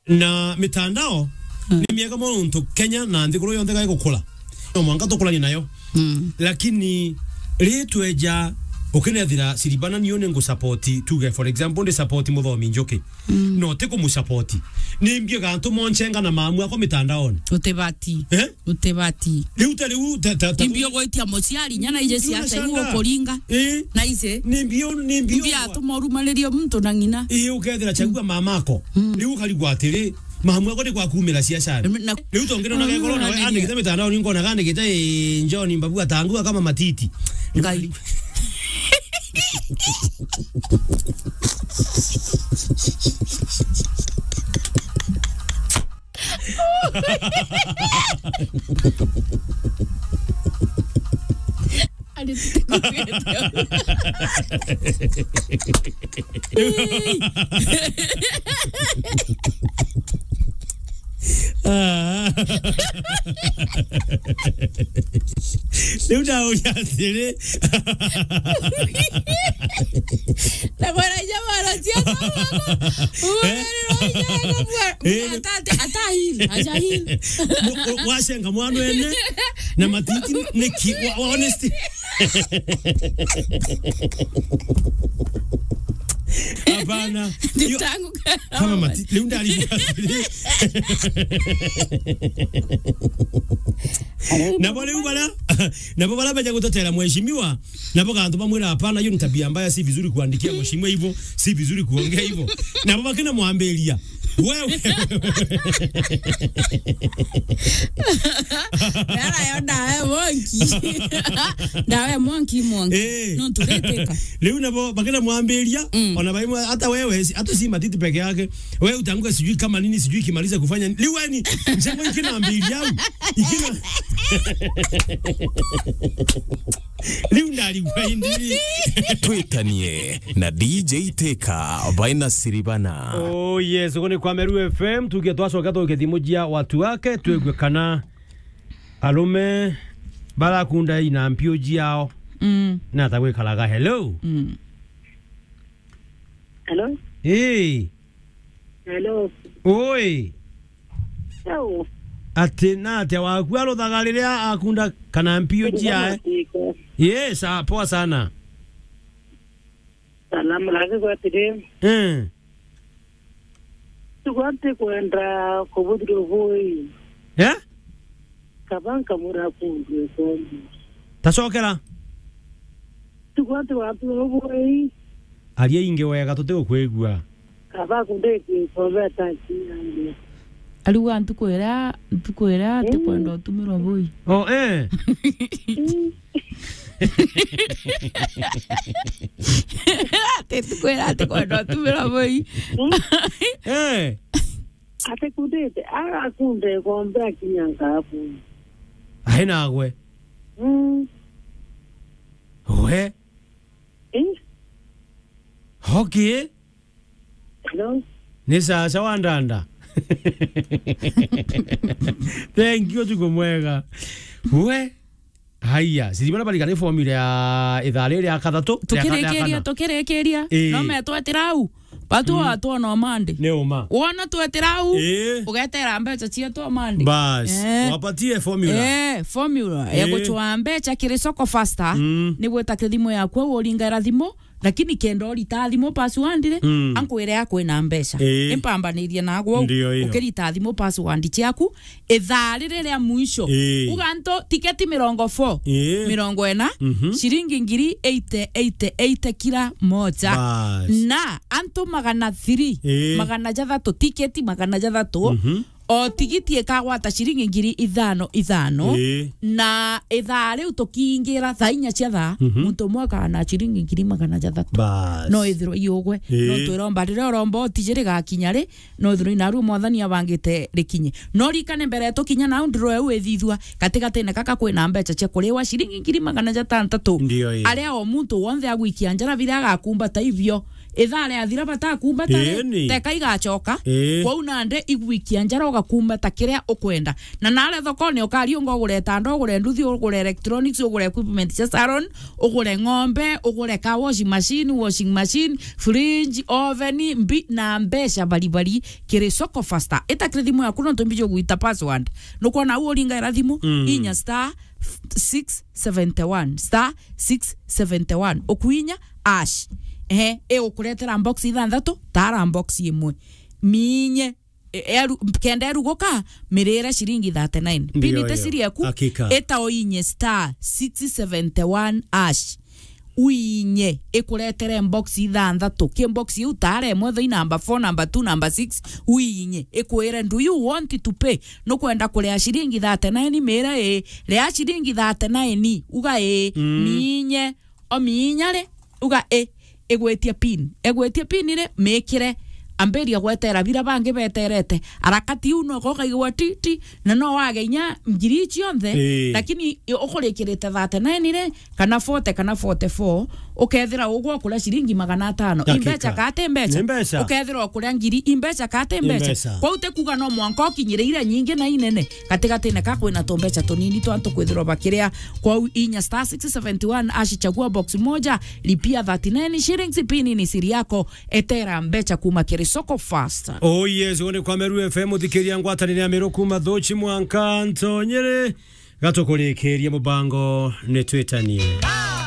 na mitandao ni miaka mtu Kenya na ndikuru yonde ga gukula no mwanga tukulani nayo lakini ritweja ukenethira siribana nione ngo support tuge for example de support muthomi njoke no te ko support ni mbie gantu monchenga na mamu ako mitandao utebati utebati liu nimbio goitia mociari nyana ije siasa iwo koringa na ise nimbio bia tumorumalirio mtu na ngina ukethira chagua mamako liu kaligwatire mahamu ako ni kwa kumela siasa liu tongero na gekoro na ande kita mitandao ni ngona gande kita njoni mbabu atangua kama matiti ngai Leu da oyasire la buena llamada tía atahil wasenga mwana ene na matiti neki honesty Abana tangu kama matiti leu ndali Nabo bala baje kutotela mheshimiwa nabo kantu bamwira hapana hiyo ni tabia mbaya si vizuri kuandikia mheshimiwa hivyo si vizuri kuongea hivyo nabo bakina muambelia wewe Yara yonda monkey no tuleteka leo nabo bakina muambelia ona baimu hata wewe hata si matiti peke yake wewe utanguka sijui kama nini sijui kimaliza kufanya liweni msemo ikina ambelia ikina Liundali waindiri Twitanie na DJ Teka baina siribana. Oh yes, ukone kwa Meru FM tukia twasoka to ketimujia watu wake twegwe kana alume bala kunda ina mpioji yao. Na tawe kalaga hello. Hello. Hey. Hello. Oi. Hello. Atena te wa kwalo dagalilia akunda kana mpioji ya. Yes, poa sana. Salamu lake kwa tide. Tukwante kwenda kubudiro voi. Kabanka mura kundwe kombi. Tasokera. Tukwante watu voi. Aliye ingewe gatote okwegwa. Kabakunde kwa tanki ande. Aluwa ntukwera tukwenda tumiro voi. Oh tukwera tumiro voi. Ate kudete ara kunde kombe kinyanga hapo. Haina agwe. Oe. Okay. Hello. Nisa sawandanda. Thank you tukumwega. We haya siribana balikane formula ya idhalele ya kadhato tukirekeria no metwetirau patu atu no mande neoma wona twetirau ugetera mbeca cia to mande bas wapatie formula formula ya guchwa mbeca kiri soko faster ni gweta kithimo yakwo uringara thimo lakini kendo rita thimo password ankwire yakwe na mbeca impambanirie nagwo ukirita thimo password ciaku itharire ria mwisho uganto tiketi 40 shilingi ngiri 80 kila moja na anto magana 3 magana jathato tiketi magana jathato o tigiti ekagwata shilingi ngiri 5 na ithare utokingira thainya cia tha muntu mwaka na shilingi ngiri magana jathatu no ithiro iogwe no twiromba rire rombo tijere gakinyare no ithiro inaru mwathani abangite rikinye no rikane mbere tukinya na ndiro eu ethithwa katikati ne kaka kwina mbeca cia kuriwa shilingi ngiri magana jathatu aria o muntu wonde agwikia njara vile agakumba ta ivyo ithare athira batakumba teka igachoka kwa unande igwikia njara ugakumba ta kiria ukwenda na nale thokoni ukari ungo ugure tando ugure nduthi ugure electronics ugure equipment cia salon ugure ng'ombe ugure ka washing machine fridge oven mbi na mbesha balibali kire soko fasta eta kredimu ya kuno tombijo guita password nuko na uolinga irathimu inya star 671 okuinya ash ukuretera box ithanthatu tara box imwe minye kenda erugoka mirira shiringi 39 pinite siri yaku eta oinye star 671 ash uinye ikuretere box ithanthatu ki box yu tare mwetho number 4 number 2 number 6 uinye ikwire do you want to pay no kwenda kurea shiringi 39 mera rea shiringi 39 uga minye o minyare uga egwetia pin ire mekire amberia gwetera bira bange beterete arakati uno gokaigwa titi na no wagenya ngiri cionthe lakini ukurikirite 39 ire kana 40 kana 44 ukethira ugwo kula shiringi 500 imbecha kate imbecha ukethira ukula ngiri imbecha kate imbecha kwa ute kuga no mwanko kinyireire nyingi na inene katikati ne kakwe na tombecha tonini twantu kwithirwa bakiria kwa inya star 671 ashichagua box moja lipia 39 shillings pini ni siri yako etera mbecha kuma soko fast. Oh yes, one kwa Meru FM thikiria ngwatanire ya Meru kuma Thochi Mwanka Ntonyere gatokorekeria mubango ne twetanie.